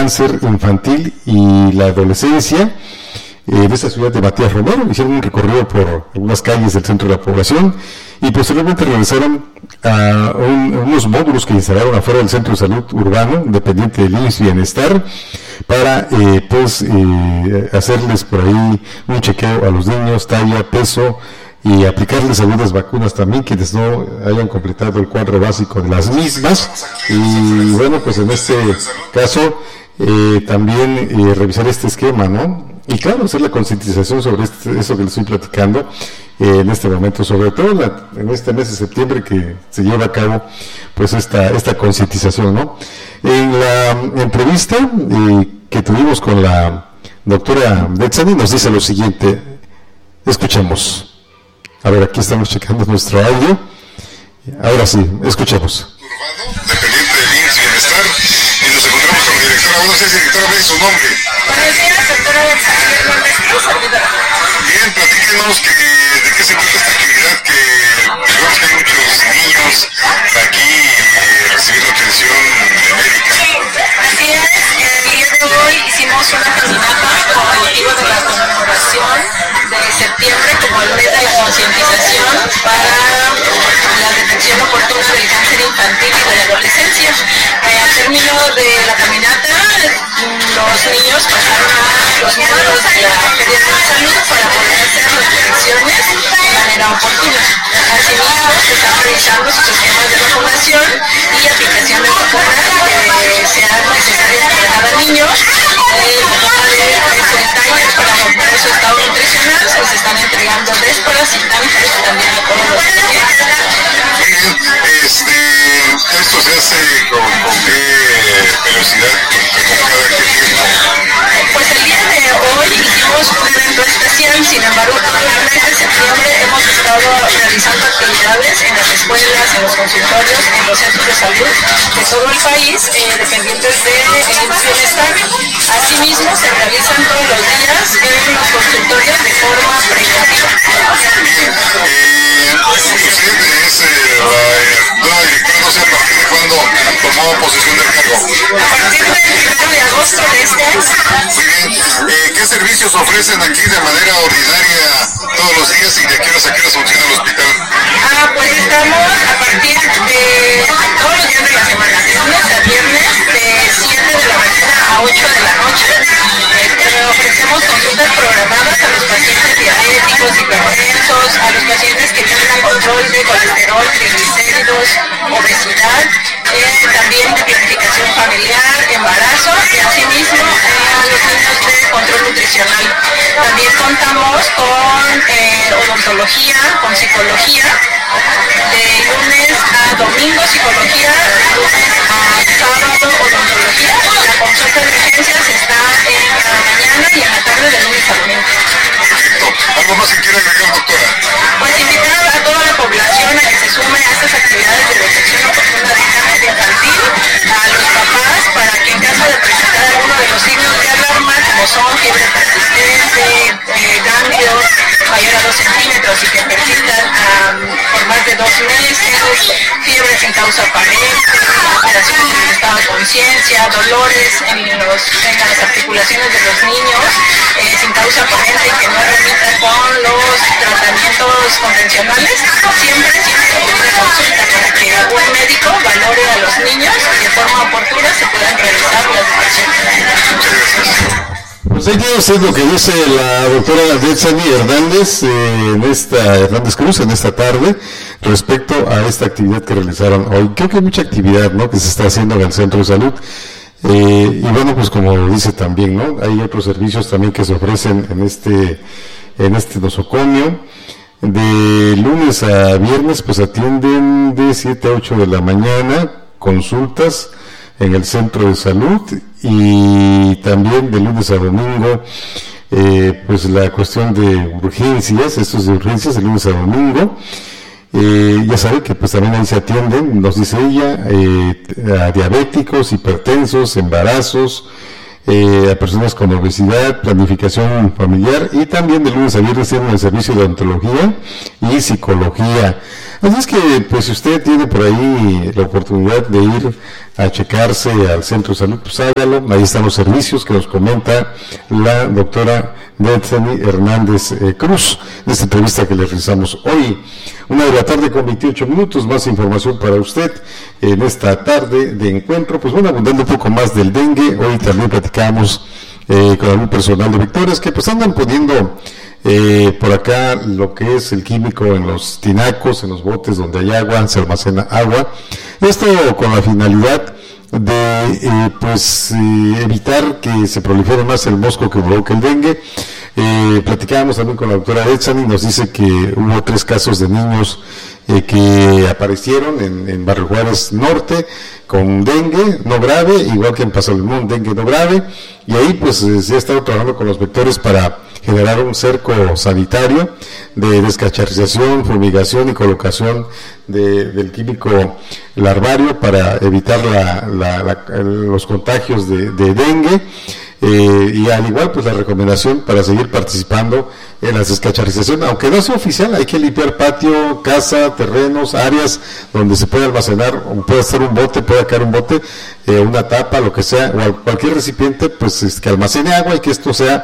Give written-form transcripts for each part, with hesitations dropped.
cáncer infantil y la adolescencia en esta ciudad de Matías Romero. Hicieron un recorrido por algunas calles del centro de la población y posteriormente regresaron a unos módulos que instalaron afuera del Centro de Salud Urbano, dependiente del IMSS Bienestar, para hacerles por ahí un chequeo a los niños, talla, peso, y aplicarles algunas vacunas también, quienes no hayan completado el cuadro básico de las mismas. Y bueno, pues en este caso también revisar este esquema, ¿no? Y claro, hacer la concientización sobre eso que les estoy platicando en este momento, sobre todo en este mes de septiembre que se lleva a cabo pues esta concientización, ¿no? En la entrevista que tuvimos con la doctora Detzani nos dice lo siguiente, escuchemos. A ver, aquí estamos checando nuestro audio. Ahora sí, escuchemos. Dependiente del IMSS Bienestar, y nos encontramos con la directora. Buenos días, directora, ¿me dice su nombre? Buenos días, doctora Hernández Cruz, servidora. Bien, platíquenos de qué se trata esta actividad, que vemos que hay muchos niños aquí recibiendo atención médica. Así es, el día de hoy hicimos una caminata con motivo de la conmemoración de septiembre como el mes de la concientización para la detección oportuna del cáncer infantil y de la adolescencia. Al término de la caminata, los niños pasaron a los módulos de la Feria de Salud para poder hacer las detecciones de manera oportuna. Asimismo, se están revisando sus esquemas de vacunación y aplicación de vacunas que sean necesarias para cada niño. La toma de peso y talla para mejorar su estado nutricional, se les están entregando desparasitantes también a todos los pacientes. ¿Esto se hace con qué velocidad? ¿Con cada qué tiempo? Pues el día de hoy hicimos un evento especial, sin embargo todo el mes de septiembre hemos estado realizando actividades en las escuelas, en los consultorios, en los centros de salud de todo el país, dependientes del IMSS Bienestar. Asimismo se realizan todos los días en los consultorios de forma preventiva. Usted es la nueva directora, no sé a partir de cuándo tomó posesión del cargo. A partir del 1 de agosto de este año. Muy bien. ¿Qué servicios ofrecen aquí de manera ordinaria todos los días y de qué horas a qué horas funciona el hospital? Pues estamos a partir de todos los días de la semana, de lunes a viernes, de 7 de la mañana a 8 de la noche. Ofrecemos consultas programadas a los pacientes diabéticos, hipertensos, a los pacientes que tienen control de colesterol, triglicéridos, obesidad, también de planificación familiar, embarazo y asimismo a los niños de control nutricional. También contamos con odontología, con psicología, de lunes a domingo psicología, de lunes a sábado odontología. La consulta de urgencias está en la mañana y en la tarde de lunes a domingo. Perfecto. ¿Algo más que quiera agregar, doctora? Pues invitar a toda la población a que se sume a estas actividades de detección oportuna de cáncer infantil, a los papás, para que en caso de presentar alguno de los signos de alarma, como son fiebre persistente, ganglios mayor a 2 centímetros y que persistan por más de 2 meses, fiebre sin causa aparente, alteraciones en el estado de conciencia, dolores en las articulaciones de los niños sin causa aparente y que no remita con los tratamientos convencionales, siempre acudir a consulta para que un médico valore a los niños y de forma oportuna se puedan realizar las detecciones. Pues ahí tiene usted lo que dice la doctora Detzani Hernández, Hernández Cruz, en esta tarde, respecto a esta actividad que realizaron hoy. Creo que hay mucha actividad, ¿no?, que se está haciendo en el centro de salud. Y bueno, pues como dice también, ¿no?, hay otros servicios también que se ofrecen en este nosocomio. De lunes a viernes, pues atienden de 7 a 8 de la mañana, consultas en el centro de salud, y también de lunes a domingo, pues la cuestión de urgencias, estos de urgencias de lunes a domingo. Ya sabe que pues también ahí se atienden, nos dice ella, a diabéticos, hipertensos, embarazos, a personas con obesidad, planificación familiar, y también de lunes a viernes tienen el servicio de odontología y psicología. Así es que, pues, si usted tiene por ahí la oportunidad de ir a checarse al centro de salud, pues hágalo. Ahí están los servicios que nos comenta la doctora Bethany Hernández Cruz en esta entrevista que le realizamos hoy. 1:28 p.m, más información para usted en esta tarde de encuentro. Pues bueno, abundando un poco más del dengue, hoy también platicamos con algún personal de Vectores que pues andan poniendo por acá lo que es el químico en los tinacos, en los botes donde hay agua, se almacena agua. Esto con la finalidad de evitar que se prolifere más el mosco que provoca el dengue. Platicábamos también con la doctora Bethany, nos dice que hubo 3 casos de niños que aparecieron en Barrio Juárez Norte con dengue no grave, igual que en Paso Limón, dengue no grave, y ahí pues ya estado trabajando con los Vectores para generar un cerco sanitario de descacharrización, fumigación y colocación del químico larvario para evitar los contagios de dengue. Y al igual pues la recomendación para seguir participando en la descacharrización, aunque no sea oficial, hay que limpiar patio, casa, terrenos, áreas donde se puede almacenar, puede ser un bote, puede caer un bote, una tapa, lo que sea, o cualquier recipiente pues que almacene agua y que esto sea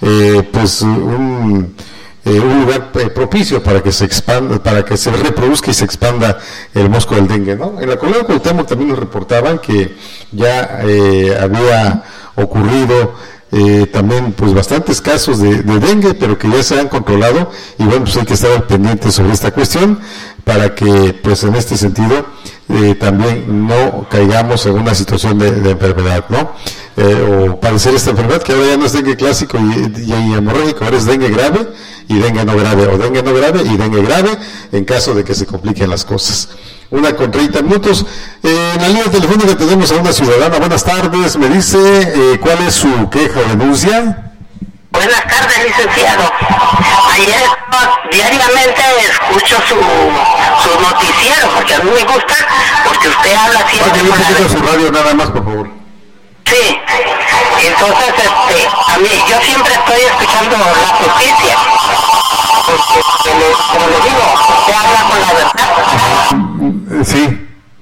un lugar propicio para que se expanda, para que se reproduzca y se expanda el mosco del dengue, ¿no? En la colonia Cuauhtémoc también nos reportaban que ya había ocurrido también pues bastantes casos de dengue, pero que ya se han controlado, y bueno, pues hay que estar al pendiente sobre esta cuestión para que pues en este sentido también no caigamos en una situación de enfermedad, ¿no? O padecer esta enfermedad que ahora ya no es dengue clásico y hemorrágico, ahora es dengue grave y dengue no grave, o dengue no grave y dengue grave en caso de que se compliquen las cosas. 1:30 p.m. En la línea telefónica tenemos a una ciudadana. Buenas tardes, me dice cuál es su queja o denuncia. Buenas tardes, licenciado. Ayer diariamente escucho su noticiero, porque a mí me gusta, porque usted habla siempre. Un poquito de su radio nada más, por favor. Sí, entonces yo siempre estoy escuchando la justicia, porque como le digo, usted habla con la verdad. Sí.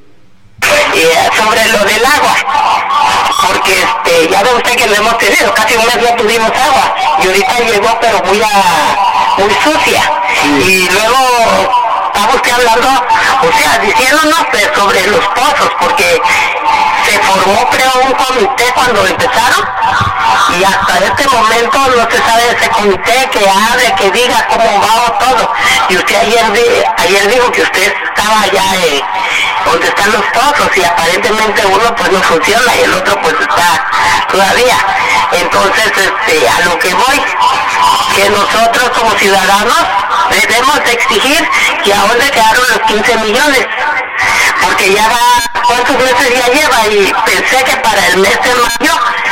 Sobre lo del agua, porque ya ve usted que lo hemos tenido, casi un mes no tuvimos agua, y ahorita llegó pero muy sucia, y luego estaba usted hablando, o sea, diciéndonos sobre los pozos, porque se formó creo un comité cuando empezaron, y hasta este momento no se sabe ese comité que hable, que diga cómo va todo, y usted ayer dijo que usted estaba allá donde están los pozos, y aparentemente uno pues no funciona y el otro pues está todavía. Entonces a lo que voy, que nosotros como ciudadanos debemos de exigir que a dónde quedaron los 15 millones, porque ya va, ¿cuántos meses ya lleva? Y pensé que para el mes de mayo,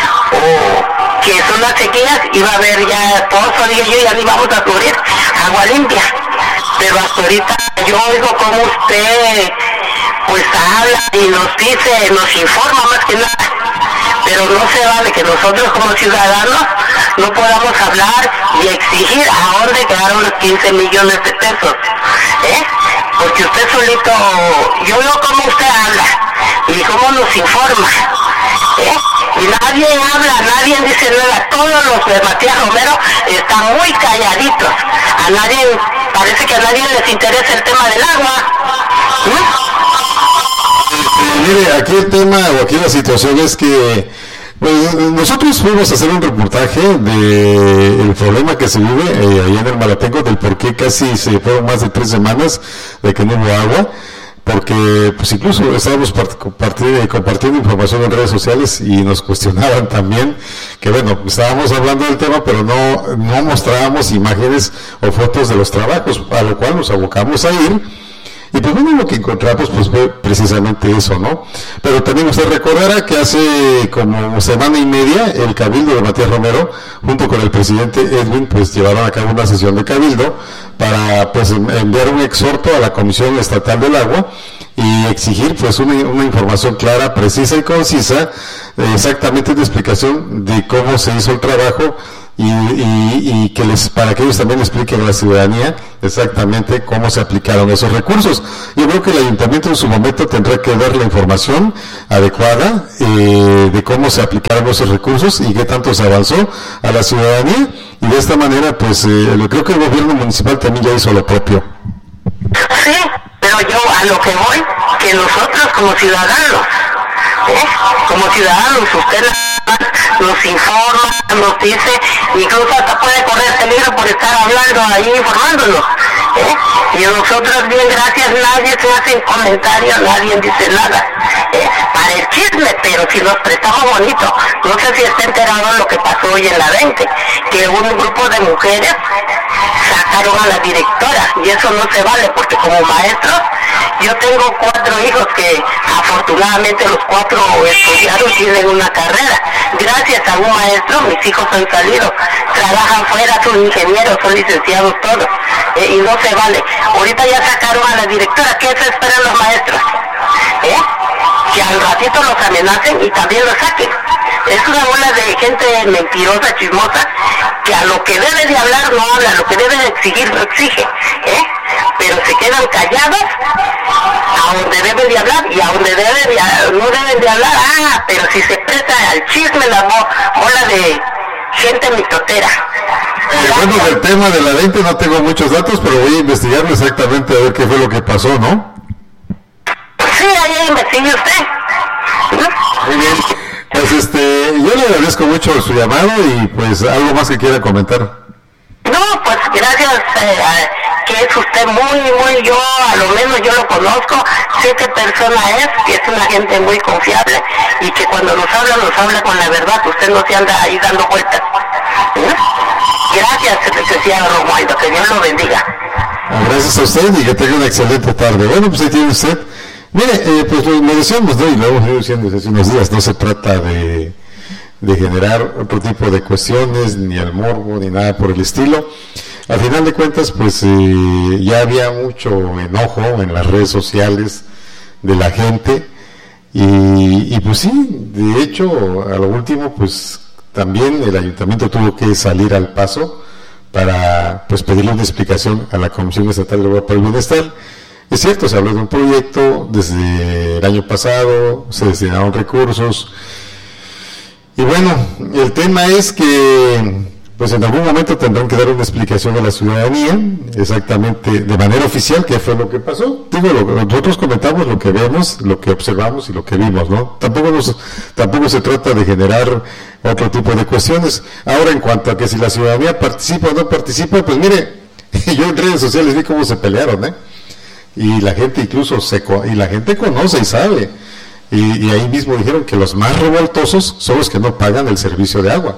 que son las sequías, iba a haber ya pozo, dije yo, ya ni vamos a cubrir agua limpia, pero hasta ahorita yo oigo como usted pues habla y nos dice, nos informa más que nada, pero no se vale que nosotros como ciudadanos no podamos hablar y exigir a dónde quedaron los 15 millones de pesos, porque usted solito, yo veo cómo usted habla y cómo nos informa, y nadie habla, nadie dice nada, todos los de Matías Romero están muy calladitos, parece que a nadie les interesa el tema del agua. Mire, aquí el tema o aquí la situación es que pues, nosotros fuimos a hacer un reportaje del problema que se vive allá en el Malatengo, del por qué casi se fueron más de 3 semanas de que no hubo agua, porque pues incluso estábamos compartiendo información en redes sociales y nos cuestionaban también que bueno, estábamos hablando del tema pero no mostrábamos imágenes o fotos de los trabajos, a lo cual nos abocamos a ir. Y pues bueno, lo que encontramos pues fue precisamente eso, ¿no? Pero también usted recordará que hace como semana y media el Cabildo de Matías Romero, junto con el presidente Edwin, pues llevaron a cabo una sesión de Cabildo para pues enviar un exhorto a la Comisión Estatal del Agua y exigir pues una información clara, precisa y concisa, exactamente de explicación de cómo se hizo el trabajo y que para que ellos también expliquen a la ciudadanía exactamente cómo se aplicaron esos recursos. Yo creo que el ayuntamiento en su momento tendrá que dar la información adecuada de cómo se aplicaron esos recursos y qué tanto se avanzó a la ciudadanía, y de esta manera pues creo que el gobierno municipal también ya hizo lo propio. Sí, pero yo a lo que voy, que nosotros como ciudadanos, usted nos informa, nos dice, incluso hasta puede correr peligro por estar hablando ahí, informándonos, y nosotros bien, gracias, nadie se hace comentario, nadie dice nada, para el chisme, pero si nos prestamos bonito. No sé si está enterado de lo que pasó hoy en la 20, que un grupo de mujeres sacaron a la directora, y eso no se vale, porque como maestros, yo tengo 4 hijos que afortunadamente los 4 estudiaron, tienen una carrera. Gracias a un maestro, mis hijos han salido, trabajan fuera, son ingenieros, son licenciados todos, y no se vale. Ahorita ya sacaron a la directora, ¿qué se esperan los maestros? Que al ratito los amenacen y también los saquen. Es una bola de gente mentirosa, chismosa, que a lo que debe de hablar no habla, a lo que debe de exigir no exige, pero se quedan callados a donde deben de hablar, y a donde no deben de hablar, pero si se presta al chisme, la bola de gente mitotera. Bueno, del tema de la 20 no tengo muchos datos, pero voy a investigar exactamente a ver qué fue lo que pasó, ¿no? Sí, ahí investigue usted. Muy bien. Pues yo le agradezco mucho su llamado y pues algo más que quiera comentar. No, pues gracias, que es usted muy, yo a lo menos yo lo conozco, sé qué persona es, que es una gente muy confiable y que cuando nos habla con la verdad, usted no se anda ahí dando vueltas. Gracias, licenciado Romualdo, que Dios lo bendiga. Gracias a usted y que tenga una excelente tarde. Bueno, pues ahí tiene usted. Mire, pues lo decíamos, ¿no? Y lo hemos ido diciendo desde hace unos días, no se trata de generar otro tipo de cuestiones, ni el morbo, ni nada por el estilo. Al final de cuentas, pues ya había mucho enojo en las redes sociales de la gente, y pues sí, de hecho, a lo último, pues también el ayuntamiento tuvo que salir al paso para pues pedirle una explicación a la Comisión Estatal de Laboral para el Bienestar. Es cierto, se habló de un proyecto desde el año pasado, se destinaron recursos, y bueno, el tema es que pues en algún momento tendrán que dar una explicación a la ciudadanía, exactamente de manera oficial, qué fue lo que pasó. Digo, nosotros comentamos lo que vemos, lo que observamos y lo que vimos, ¿no? Tampoco se trata de generar otro tipo de cuestiones. Ahora, en cuanto a que si la ciudadanía participa o no participa, pues mire, yo en redes sociales vi cómo se pelearon, y la gente incluso y la gente conoce y sabe, y ahí mismo dijeron que los más revoltosos son los que no pagan el servicio de agua.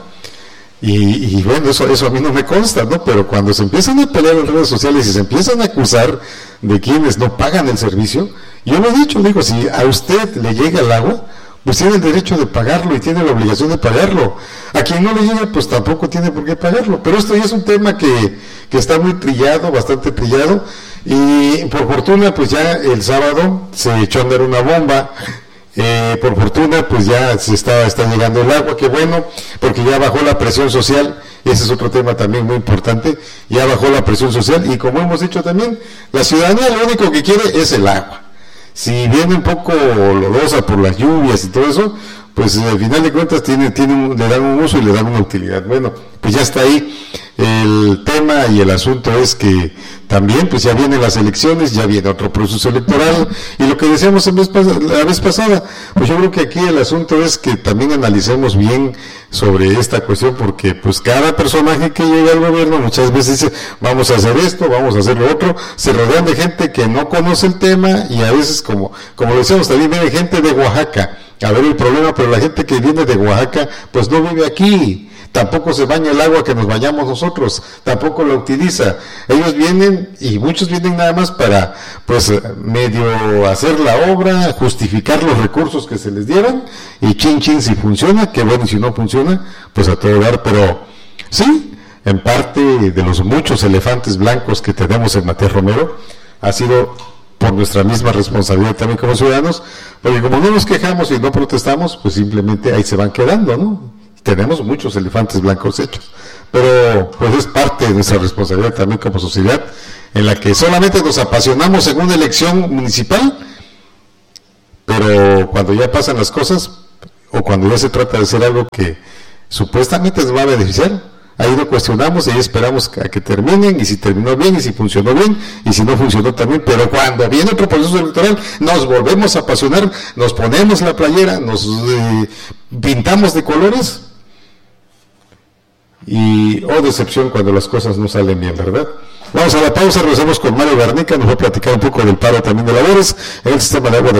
Y bueno, eso a mí no me consta, ¿no? Pero cuando se empiezan a pelear en redes sociales y se empiezan a acusar de quienes no pagan el servicio, yo lo he dicho, digo, si a usted le llega el agua, pues tiene el derecho de pagarlo y tiene la obligación de pagarlo. A quien no le llega, pues tampoco tiene por qué pagarlo. Pero esto ya es un tema que está muy trillado, bastante trillado, y por fortuna, pues ya el sábado se echó a andar una bomba. Por fortuna, pues ya está llegando el agua, qué bueno, porque ya bajó la presión social. Ese es otro tema también muy importante, ya bajó la presión social, y como hemos dicho también, la ciudadanía lo único que quiere es el agua. Si viene un poco lodosa por las lluvias y todo eso, pues al final de cuentas le dan un uso y le dan una utilidad. Bueno, pues ya está ahí el tema, y el asunto es que también pues ya vienen las elecciones, ya viene otro proceso electoral, y lo que decíamos la vez pasada, pues yo creo que aquí el asunto es que también analicemos bien sobre esta cuestión, porque pues cada personaje que llega al gobierno muchas veces dice, vamos a hacer esto, vamos a hacer lo otro, se rodean de gente que no conoce el tema, y a veces como decíamos, también viene gente de Oaxaca a ver el problema, pero la gente que viene de Oaxaca pues no vive aquí, tampoco se baña el agua que nos bañamos nosotros, tampoco la utiliza. Ellos vienen, y muchos vienen nada más para pues medio hacer la obra, justificar los recursos que se les dieran, y chin si funciona, qué bueno, y si no funciona, pues a todo dar. Pero sí, en parte de los muchos elefantes blancos que tenemos en Matías Romero, ha sido por nuestra misma responsabilidad también como ciudadanos, porque como no nos quejamos y no protestamos, pues simplemente ahí se van quedando, ¿no? Tenemos muchos elefantes blancos hechos. pero pues es parte de nuestra responsabilidad también como sociedad, en la que solamente nos apasionamos en una elección municipal, pero cuando ya pasan las cosas, o cuando ya se trata de hacer algo que supuestamente nos va a beneficiar, ahí lo cuestionamos y ahí esperamos a que terminen, y si terminó bien, y si funcionó bien, y si no funcionó también, pero cuando viene otro proceso electoral, nos volvemos a apasionar, nos ponemos la playera, nos pintamos de colores, y decepción cuando las cosas no salen bien, ¿verdad? Vamos a la pausa, regresamos con Mario Garnica, nos va a platicar un poco del paro también de labores en el sistema de agua de